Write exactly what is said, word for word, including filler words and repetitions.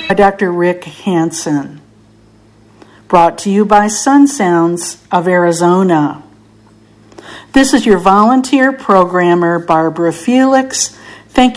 Doctor Rick Hansen. Brought to you by Sun Sounds of Arizona. This is your volunteer programmer, Barbara Felix,